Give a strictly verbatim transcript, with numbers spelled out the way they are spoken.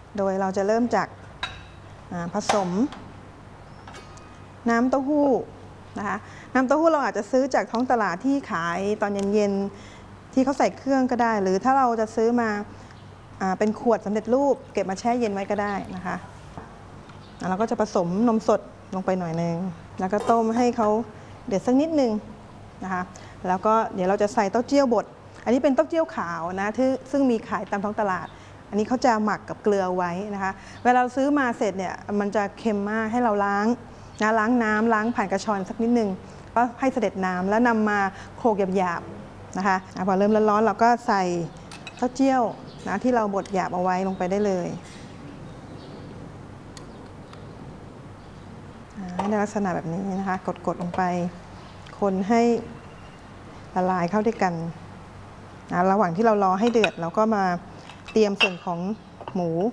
โดยเราจะเริ่มจากผสมน้ำเต้าหู้นะคะน้ำเต้าหู้เราอาจจะซื้อจากท้องตลาดที่ขายตอนเย็นๆที่เขาใส่เครื่องก็ได้หรือถ้าเราจะซื้อมาเป็นขวดสำเร็จรูปเก็บมาแช่เย็นไว้ก็ได้นะคะเราก็จะผสมนมสดลงไปหน่อยนึงแล้วก็ต้มให้เขาเดือดสักนิดนึงนะคะแล้วก็เดี๋ยวเราจะใส่เต้าเจี้ยวบดอันนี้เป็นเต้าเจี้ยวขาวนะที่ซึ่งมีขายตามท้องตลาดอันนี้เขาจะหมักกับเกลือไว้นะคะเวลาเราซื้อมาเสร็จเนี่ยมันจะเค็มมากให้เราล้างนะล้างน้ำล้างผ่านกระชอนสักนิดนึงก็ให้เสด็จน้ำแล้วนำมาโขลกหยาบๆนะคะพอเริ่มร้อนๆเราก็ใส่เต้าเจี้ยวนะที่เราบดหยาบเอาไว้ลงไปได้เลยในลักษณะแบบนี้นะคะกดๆลงไปคนให้ละลายเข้าด้วยกันนะระหว่างที่เรารอให้เดือดเราก็มาเตรียมส่วนของหมู